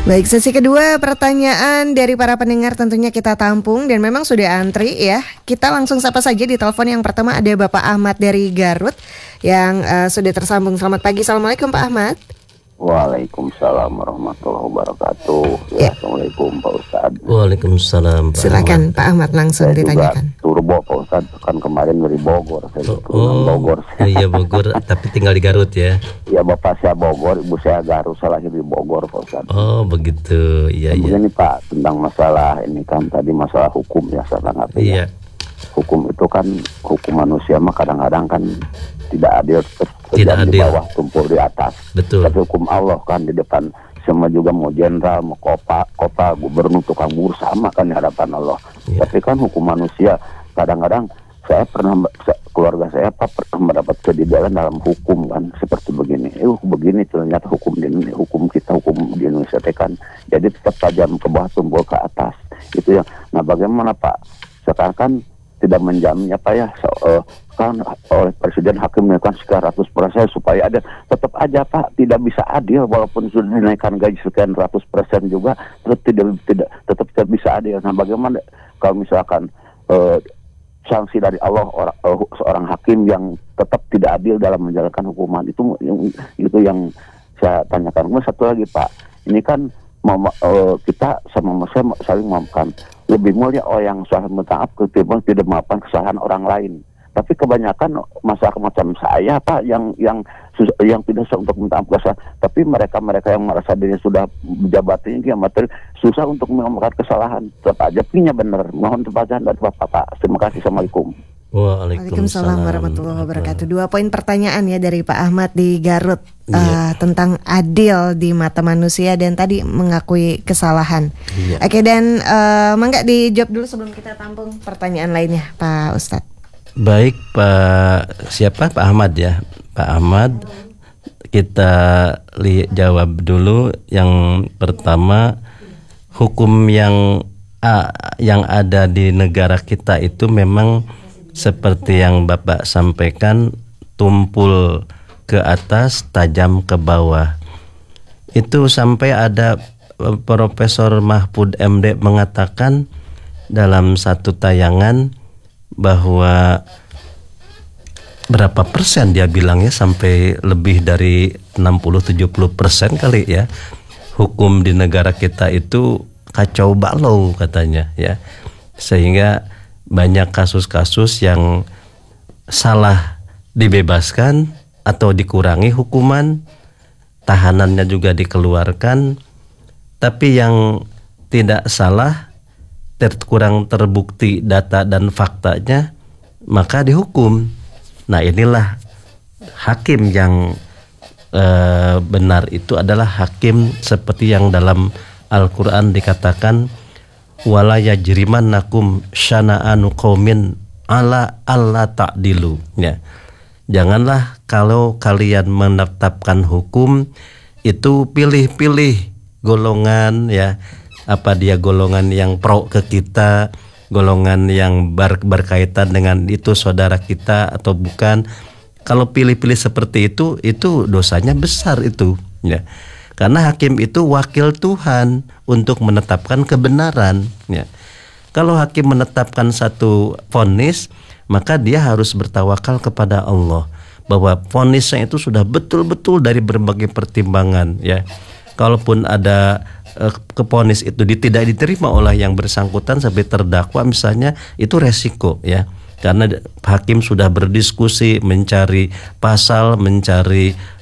Baik, sesi kedua pertanyaan dari para pendengar tentunya kita tampung dan memang sudah antri ya. Kita langsung sapa saja di telepon yang pertama ada Bapak Ahmad dari Garut yang sudah tersambung. Selamat pagi, Assalamualaikum Pak Ahmad. Waalaikumsalam warahmatullahi wabarakatuh. Ya. Assalamualaikum Pak Ustadz. Waalaikumsalam Pak Silakan Ahmad. Pak Ahmad langsung saya ditanyakan. Juga turbo Pak Ustadz, kan kemarin dari Bogor. Saya Bogor. Iya Bogor, tapi tinggal di Garut ya. Iya, bapak saya Bogor, ibu saya Garut, saya lahir di Bogor Pak Ustadz. Oh begitu, iya iya. Begini Pak, tentang masalah ini kan tadi masalah hukum ya, saya tanggapi. Iya. Hukum itu kan, hukum manusia mah kadang-kadang kan tidak adil, Tidak di adil. bawah tumpul di atas. Betul. Tapi hukum Allah kan di depan semua juga, mau jenderal, mau kota, gubernur, tukang buruh sama kan di hadapan Allah. Ya. Tapi kan hukum manusia kadang-kadang keluarga saya pernah mendapat kejadian dalam hukum kan seperti begini. Begini ternyata hukum kita hukum di Indonesia kan jadi tetap tajam ke bawah tumpul ke atas. Itu yang. Nah, bagaimana Pak? Sekarang kan tidak menjamin apa ya, kan oleh presiden hakim menaikkan sekian ratus persen supaya ada, tetap aja Pak tidak bisa adil walaupun sudah dinaikkan gaji sekian ratus persen juga tetap tidak bisa adil. Nah, bagaimana kalau misalkan sanksi dari Allah seorang hakim yang tetap tidak adil dalam menjalankan hukuman itu yang saya tanyakan. Kemudian satu lagi Pak, ini kan kita sama saya saling memaafkan. Lebih mulia orang yang salah minta maaf ketimbang tidak memaafkan kesalahan orang lain. Tapi kebanyakan masyarakat macam saya Pak yang tidak susah untuk minta maaf kesalahan. Tapi mereka yang merasa dirinya sudah menjabat tinggi materi susah untuk memaafkan kesalahan. Tetap aja punya benar. Mohon tepasan dari Bapak Pak. Terima kasih. Assalamualaikum. Waalaikumsalam warahmatullahi wabarakatuh. 2 poin pertanyaan ya dari Pak Ahmad di Garut tentang adil di mata manusia dan tadi mengakui kesalahan. Oke, dan mangga dijawab dulu sebelum kita tampung pertanyaan lainnya Pak Ustadz. Baik Pak, siapa? Pak Ahmad ya. Pak Ahmad, kita jawab dulu yang pertama. Hukum yang ada di negara kita itu memang seperti yang Bapak sampaikan, tumpul ke atas, tajam ke bawah. Itu sampai ada Profesor Mahfud MD mengatakan dalam satu tayangan bahwa berapa persen dia bilangnya, sampai lebih dari 60-70% kali ya, hukum di negara kita itu kacau balau katanya ya. Sehingga banyak kasus-kasus yang salah dibebaskan atau dikurangi hukuman, tahanannya juga dikeluarkan, tapi yang tidak salah kurang terbukti data dan faktanya maka dihukum. Nah, inilah hakim yang benar itu adalah hakim seperti yang dalam Al-Quran dikatakan, wala yajrimannakum syana'anu qaumin ala alla ta'dilu ya. Janganlah kalau kalian menetapkan hukum itu pilih-pilih golongan ya, apa dia golongan yang pro ke kita, golongan yang berkaitan dengan itu saudara kita atau bukan. Kalau pilih-pilih seperti itu dosanya besar itu ya. Karena hakim itu wakil Tuhan untuk menetapkan kebenaran ya. Kalau hakim menetapkan satu vonis, maka dia harus bertawakal kepada Allah bahwa vonisnya itu sudah betul-betul dari berbagai pertimbangan ya. Kalaupun ada vonis itu tidak diterima oleh yang bersangkutan sampai terdakwa misalnya, itu resiko ya. Karena hakim sudah berdiskusi, mencari pasal, mencari